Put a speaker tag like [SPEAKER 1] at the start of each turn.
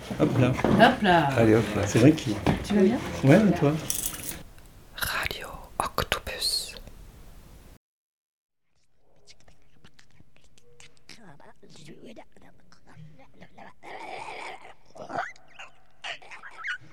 [SPEAKER 1] Hop là.
[SPEAKER 2] Hop là.
[SPEAKER 1] Allez, hop là. C'est vrai qu'il...
[SPEAKER 2] Tu vas bien?
[SPEAKER 1] Ouais, et toi?
[SPEAKER 3] Radio Octopus.